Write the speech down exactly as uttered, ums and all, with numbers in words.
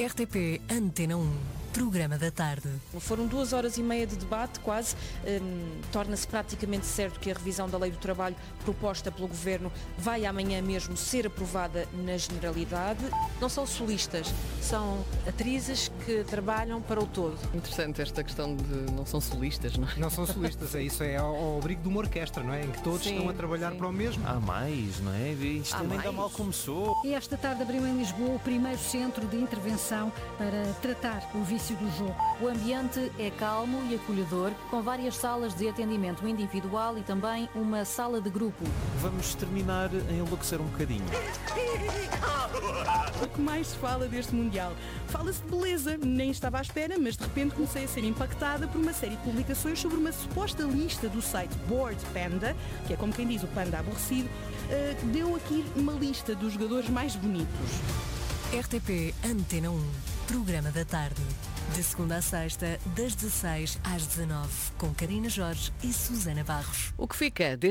R T P Antena um, programa da tarde. Foram duas horas e meia de debate, quase. Hum, torna-se praticamente certo que a revisão da Lei do Trabalho proposta pelo Governo vai amanhã mesmo ser aprovada na generalidade. Não são solistas, são atrizes que trabalham para o todo. Interessante esta questão de não são solistas, não é? Não são solistas, é isso, é ao, ao abrigo de uma orquestra, não é? Em que todos Sim, estão a trabalhar sim. para o mesmo. Há mais, não é? Isto Há ainda mais. mal começou. E esta tarde abriu em Lisboa o primeiro centro de intervenção para tratar o vício do jogo. O ambiente é calmo e acolhedor, com várias salas de atendimento individual e também uma sala de grupo. Vamos terminar a enlouquecer um bocadinho. O que mais se fala deste Mundial? Fala-se de beleza, nem estava à espera, mas de repente comecei a ser impactada por uma série de publicações sobre uma suposta lista do site Bored Panda, que é como quem diz o panda aborrecido, uh, que deu aqui uma lista dos jogadores mais bonitos. R T P Antena um, programa da tarde. De segunda a sexta, das dezesseis às dezanove, com Karina Jorge e Susana Barros. O que fica